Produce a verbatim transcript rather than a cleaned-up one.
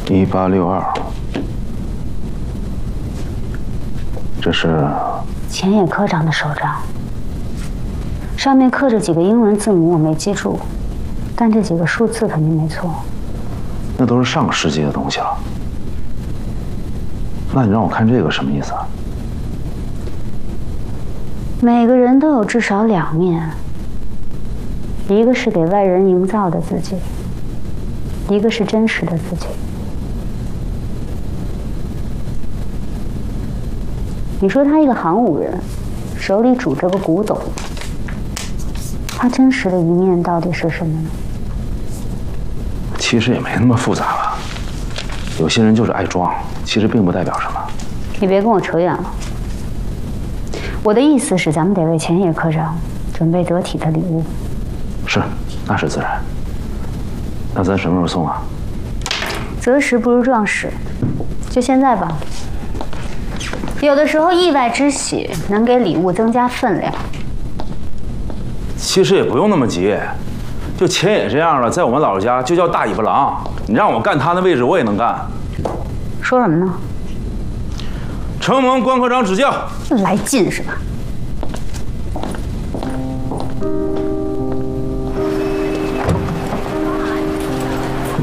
一八六二，这是前野科长的手账，上面刻着几个英文字母，我没记住，但这几个数字肯定没错。 那都是上个世纪的东西了。那你让我看这个什么意思啊？ 每个人都有至少两面，一个是给外人营造的自己，一个是真实的自己。你说他一个行武人，手里拄着个古董，他真实的一面到底是什么呢？ 其实也没那么复杂吧。有些人就是爱装，其实并不代表什么。 你别跟我扯远了。我的意思是，咱们得为前野科长准备得体的礼物。 是，那是自然。那咱什么时候送啊？ 择时不如撞时，就现在吧。有的时候意外之喜能给礼物增加分量。 其实也不用那么急，就前野这样的，在我们老家就叫大尾巴狼。你让我干他那位置，我也能干。 说什么呢？ 承蒙关科长指教。 来劲是吧？